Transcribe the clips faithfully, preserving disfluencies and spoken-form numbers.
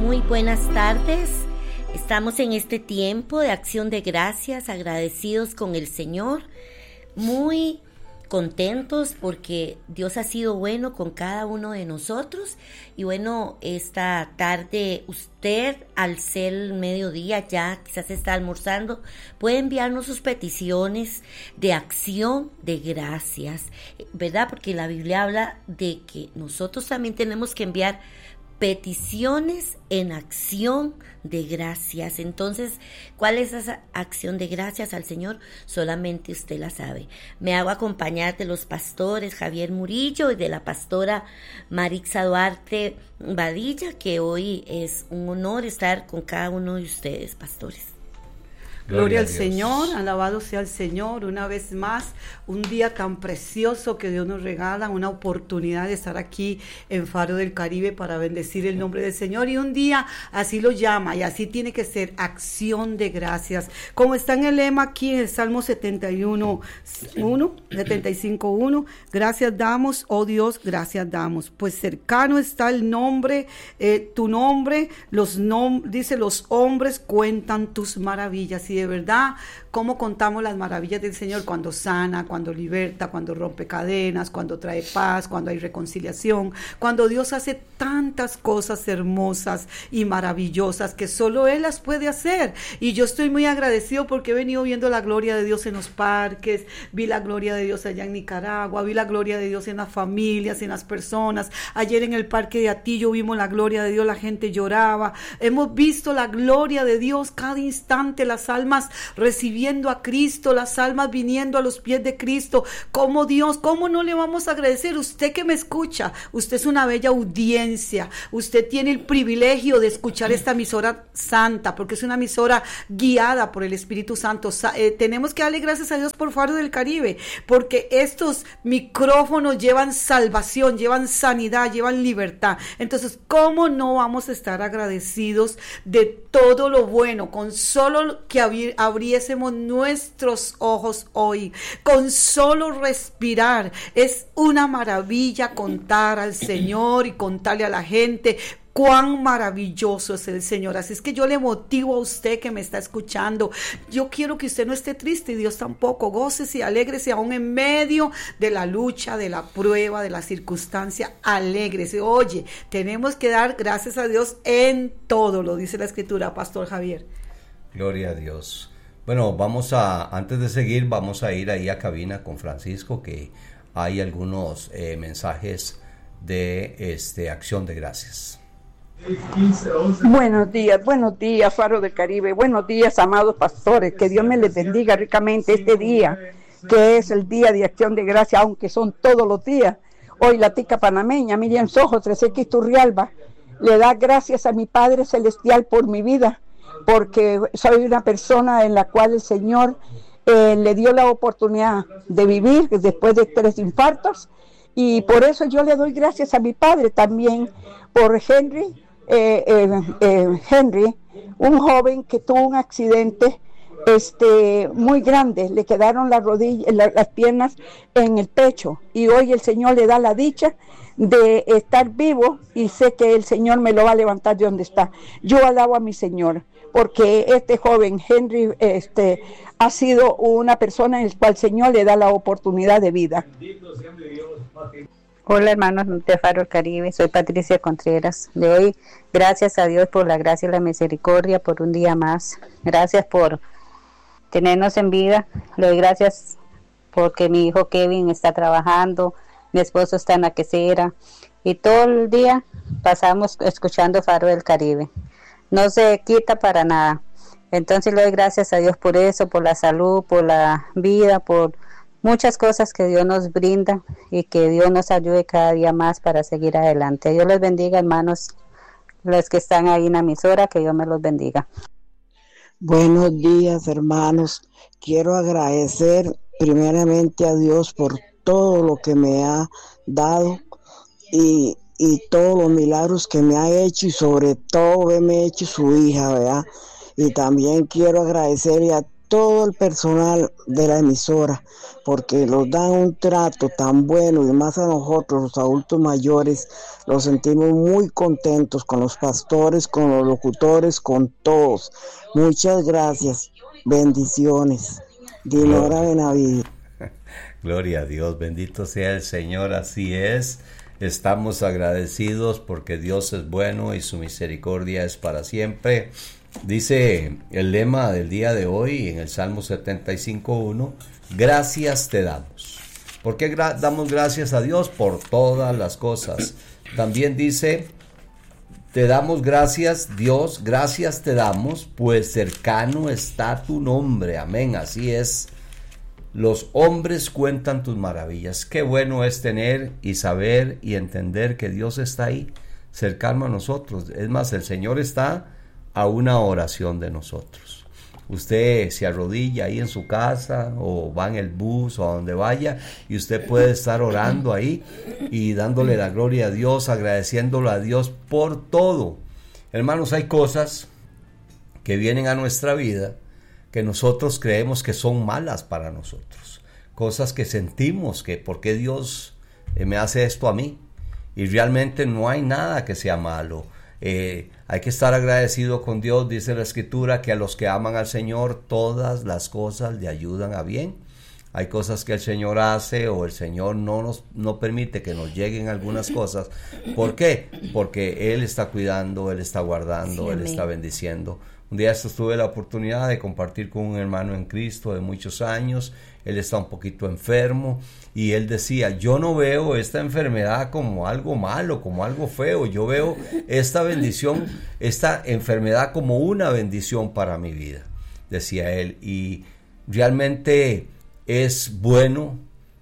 Muy buenas tardes. Estamos en este tiempo de acción de gracias, agradecidos con el Señor, muy contentos porque Dios ha sido bueno con cada uno de nosotros. Y bueno, esta tarde usted, al ser el mediodía, ya quizás está almorzando, puede enviarnos sus peticiones de acción de gracias, ¿verdad? Porque la Biblia habla de que nosotros también tenemos que enviar peticiones en acción de gracias. Entonces, ¿cuál es esa acción de gracias al Señor? Solamente usted la sabe. Me hago acompañar de los pastores Javier Murillo y de la pastora Marixa Duarte Badilla, que hoy es un honor estar con cada uno de ustedes, pastores. Gloria al Señor, alabado sea el Señor, una vez más, un día tan precioso que Dios nos regala, una oportunidad de estar aquí en Faro del Caribe para bendecir el nombre del Señor, y un día así lo llama, y así tiene que ser, acción de gracias, como está en el lema aquí en el Salmo setenta y uno, uno, setenta y cinco, uno, gracias damos, oh Dios, gracias damos, pues cercano está el nombre, eh, tu nombre, los nom- dice, los hombres cuentan tus maravillas. Y de verdad, cómo contamos las maravillas del Señor cuando sana, cuando liberta, cuando rompe cadenas, cuando trae paz, cuando hay reconciliación, cuando Dios hace tantas cosas hermosas y maravillosas que solo Él las puede hacer. Y yo estoy muy agradecido porque he venido viendo la gloria de Dios en los parques, vi la gloria de Dios allá en Nicaragua, vi la gloria de Dios en las familias, en las personas. Ayer en el parque de Atillo vimos la gloria de Dios, la gente lloraba. Hemos visto la gloria de Dios cada instante, las almas recibiendo a Cristo, las almas viniendo a los pies de Cristo. Como Dios, ¿cómo no le vamos a agradecer? Usted que me escucha, usted es una bella audiencia, usted tiene el privilegio de escuchar esta emisora santa, porque es una emisora guiada por el Espíritu Santo. Eh, tenemos que darle gracias a Dios por Faro del Caribe, porque estos micrófonos llevan salvación, llevan sanidad, llevan libertad. Entonces, ¿cómo no vamos a estar agradecidos de todo lo bueno? Con solo que abriésemos nuestros ojos hoy, con solo respirar, es una maravilla contar al Señor y contarle a la gente cuán maravilloso es el Señor. Así es que yo le motivo a usted que me está escuchando. Yo quiero que usted no esté triste y Dios tampoco. Gócese y alégrese aún en medio de la lucha, de la prueba, de la circunstancia. Alégrese. Oye, tenemos que dar gracias a Dios en todo, lo dice la Escritura, Pastor Javier. Gloria a Dios. Bueno, vamos a, antes de seguir, vamos a ir ahí a cabina con Francisco, que hay algunos eh, mensajes de este, acción de gracias. Buenos días, buenos días, Faro del Caribe, buenos días, amados pastores, que Dios me les bendiga ricamente este día, que es el día de acción de gracias, aunque son todos los días. Hoy la tica panameña, Miriam Sojo, tres equis Turrialba, le da gracias a mi Padre Celestial por mi vida, porque soy una persona en la cual el Señor eh, le dio la oportunidad de vivir después de tres infartos, y por eso yo le doy gracias a mi padre también por Henry, eh, eh, eh, Henry, un joven que tuvo un accidente este muy grande, le quedaron las rodillas, la, las piernas en el pecho, y hoy el Señor le da la dicha de estar vivo, y sé que el Señor me lo va a levantar de donde está. Yo alabo a mi Señor, porque este joven Henry este, ha sido una persona en la cual el Señor le da la oportunidad de vida. Hola hermanos de Faro del Caribe, soy Patricia Contreras. Le doy gracias a Dios por la gracia y la misericordia por un día más. Gracias por tenernos en vida. Le doy gracias porque mi hijo Kevin está trabajando, mi esposo está en la quesera y todo el día pasamos escuchando Faro del Caribe. No se quita para nada. Entonces le doy gracias a Dios por eso, por la salud, por la vida, por muchas cosas que Dios nos brinda, y que Dios nos ayude cada día más para seguir adelante. Dios les bendiga, hermanos, los que están ahí en la emisora, que Dios me los bendiga. Buenos días, hermanos. Quiero agradecer primeramente a Dios por todo lo que me ha dado y, y todos los milagros que me ha hecho, y sobre todo me ha hecho su hija, ¿verdad? Y también quiero agradecerle a todo el personal de la emisora, porque nos dan un trato tan bueno, y más a nosotros, los adultos mayores, los sentimos muy contentos con los pastores, con los locutores, con todos. Muchas gracias, bendiciones. Dinora Benavides. Gloria a Dios, bendito sea el Señor, así es. Estamos agradecidos porque Dios es bueno y su misericordia es para siempre. Dice el lema del día de hoy en el Salmo setenta y cinco uno, gracias te damos. ¿Por qué gra- damos gracias a Dios? Por todas las cosas. También dice, te damos gracias, Dios, gracias te damos, pues cercano está tu nombre. Amén, así es. Los hombres cuentan tus maravillas. Qué bueno es tener y saber y entender que Dios está ahí, cercano a nosotros. Es más, el Señor está a una oración de nosotros. Usted se arrodilla ahí en su casa o va en el bus o a donde vaya y usted puede estar orando ahí y dándole la gloria a Dios, agradeciéndole a Dios por todo. Hermanos, hay cosas que vienen a nuestra vida que nosotros creemos que son malas para nosotros, cosas que sentimos que ¿por qué Dios eh, me hace esto a mí? Y realmente no hay nada que sea malo. Eh, hay que estar agradecido con Dios. Dice la Escritura que a los que aman al Señor todas las cosas le ayudan a bien. Hay cosas que el Señor hace o el Señor no nos no permite que nos lleguen algunas cosas. ¿Por qué? Porque Él está cuidando, Él está guardando, sí, Él está bendiciendo. Un día esto tuve la oportunidad de compartir con un hermano en Cristo de muchos años. Él está un poquito enfermo y él decía, yo no veo esta enfermedad como algo malo, como algo feo. Yo veo esta bendición, esta enfermedad como una bendición para mi vida, decía él. Y realmente es bueno,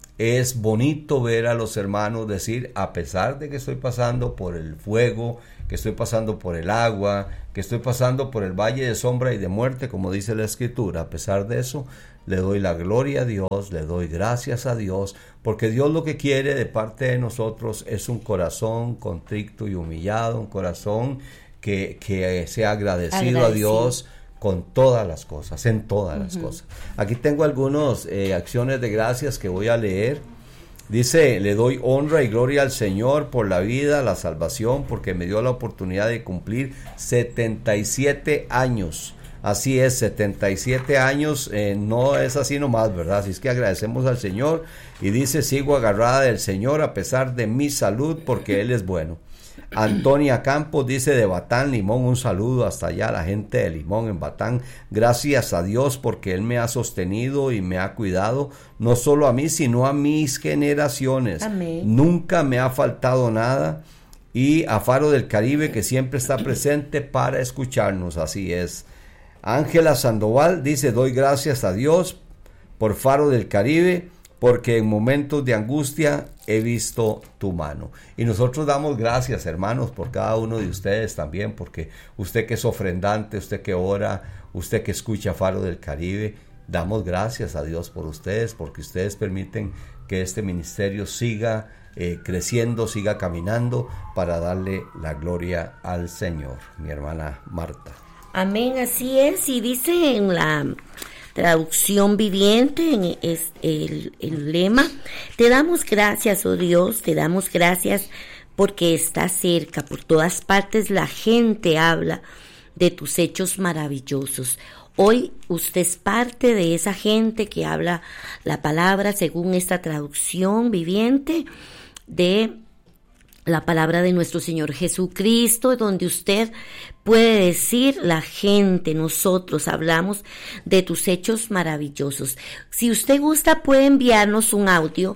es bonito ver a los hermanos decir, a pesar de que estoy pasando por el fuego, que estoy pasando por el agua, que estoy pasando por el valle de sombra y de muerte, como dice la Escritura, a pesar de eso, le doy la gloria a Dios, le doy gracias a Dios, porque Dios lo que quiere de parte de nosotros es un corazón contrito y humillado, un corazón que, que sea agradecido, agradecido a Dios con todas las cosas, en todas uh-huh. las cosas. Aquí tengo algunas eh, acciones de gracias que voy a leer. Dice, le doy honra y gloria al Señor por la vida, la salvación, porque me dio la oportunidad de cumplir setenta y siete años. Así es, setenta y siete años, eh, no es así nomás, ¿verdad? Así es que agradecemos al Señor. Y dice, sigo agarrada del Señor a pesar de mi salud, porque Él es bueno. Antonia Campos dice de Batán, Limón, un saludo hasta allá a la gente de Limón en Batán. Gracias a Dios porque Él me ha sostenido y me ha cuidado, no solo a mí, sino a mis generaciones. Amén. Nunca me ha faltado nada. Y a Faro del Caribe, que siempre está presente para escucharnos, así es. Ángela Sandoval dice, doy gracias a Dios por Faro del Caribe, porque en momentos de angustia he visto tu mano. Y nosotros damos gracias, hermanos, por cada uno de ustedes también, porque usted que es ofrendante, usted que ora, usted que escucha Faro del Caribe, damos gracias a Dios por ustedes, porque ustedes permiten que este ministerio siga eh, creciendo, siga caminando para darle la gloria al Señor. Mi hermana Marta. Amén, así es, y dice en la traducción viviente, en es el, el lema, te damos gracias, oh Dios, te damos gracias porque estás cerca, por todas partes la gente habla de tus hechos maravillosos. Hoy usted es parte de esa gente que habla la palabra según esta traducción viviente de la palabra de nuestro Señor Jesucristo, donde usted puede decir, la gente, nosotros hablamos de tus hechos maravillosos. Si usted gusta, puede enviarnos un audio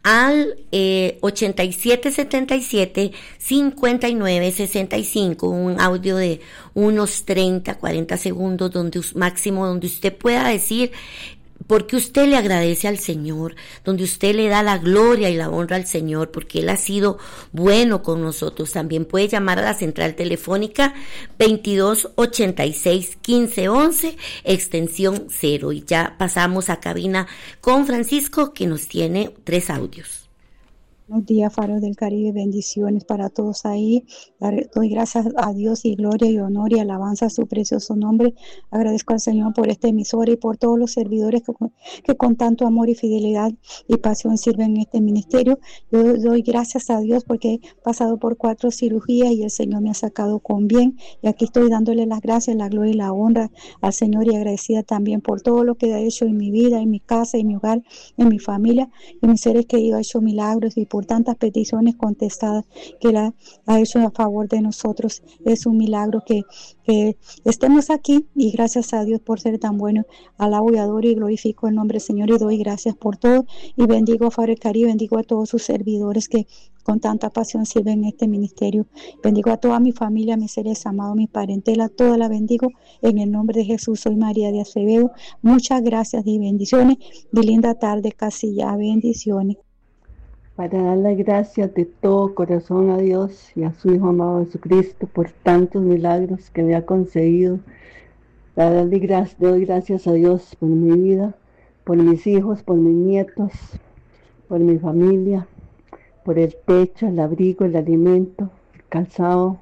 al eh, ochenta y siete setenta y siete cincuenta y nueve sesenta y cinco, un audio de unos treinta, cuarenta segundos, donde máximo, donde usted pueda decir porque usted le agradece al Señor, donde usted le da la gloria y la honra al Señor, porque Él ha sido bueno con nosotros. También puede llamar a la central telefónica veintidós ochenta y seis quince once, extensión cero. Y ya pasamos a cabina con Francisco, que nos tiene tres audios. Buenos días, Faro del Caribe, bendiciones para todos ahí. Doy gracias a Dios y gloria y honor y alabanza a su precioso nombre. Agradezco al Señor por esta emisora y por todos los servidores que, que con tanto amor y fidelidad y pasión sirven en este ministerio. Yo doy gracias a Dios porque he pasado por cuatro cirugías y el Señor me ha sacado con bien. Y aquí estoy dándole las gracias, la gloria y la honra al Señor y agradecida también por todo lo que ha hecho en mi vida, en mi casa, en mi hogar, en mi familia, en mis seres queridos. Ha hecho milagros y por tantas peticiones contestadas que la ha hecho a favor de nosotros. Es un milagro que, que estemos aquí y gracias a Dios por ser tan bueno. Alabo y adoro y glorifico el nombre del Señor y doy gracias por todo y bendigo a Faro del Caribe, bendigo a todos sus servidores que con tanta pasión sirven en este ministerio. Bendigo a toda mi familia, mis seres amados, mi parentela, toda la bendigo en el nombre de Jesús. Soy María de Acevedo. Muchas gracias y bendiciones. De linda tarde, casi ya, bendiciones. Para dar las gracias de todo corazón a Dios y a su Hijo amado Jesucristo por tantos milagros que me ha concedido. Para darle gracias, doy gracias a Dios por mi vida, por mis hijos, por mis nietos, por mi familia, por el techo, el abrigo, el alimento, el calzado.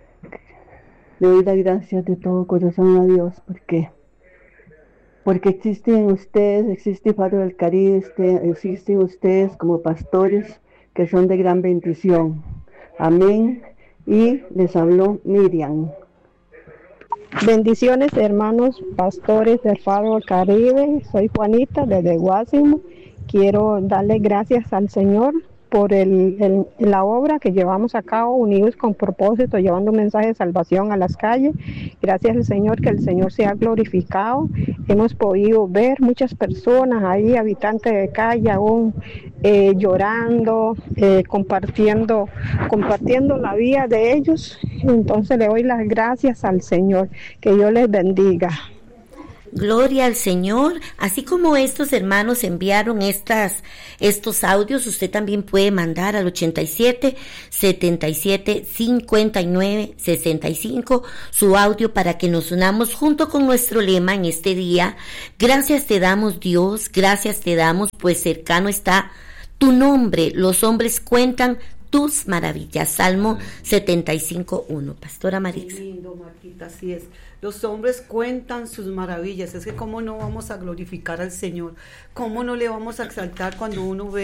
Le doy las gracias de todo corazón a Dios porque porque existen ustedes, existe Faro del Caribe, este, existen ustedes como pastores que son de gran bendición. Amén. Y les habló Miriam. Bendiciones, hermanos pastores del Faro del Caribe. Soy Juanita desde Guásimo. Quiero darle gracias al Señor por el, el, la obra que llevamos a cabo, unidos con propósito, llevando un mensaje de salvación a las calles. Gracias al Señor, que el Señor sea glorificado. Hemos podido ver muchas personas ahí, habitantes de calle, aún eh, llorando, eh, compartiendo, compartiendo la vida de ellos. Entonces le doy las gracias al Señor. Que Dios les bendiga. Gloria al Señor. Así como estos hermanos enviaron estas, estos audios, usted también puede mandar al ochenta y siete, setenta y siete, cincuenta y nueve, sesenta y cinco su audio para que nos unamos junto con nuestro lema en este día. Gracias te damos, Dios, gracias te damos, pues cercano está tu nombre. Los hombres cuentan tus maravillas. Salmo setenta y cinco, uno. Pastora Marix. Qué lindo, Marquita, así es. Los hombres cuentan sus maravillas. Es que cómo no vamos a glorificar al Señor, cómo no le vamos a exaltar cuando uno ve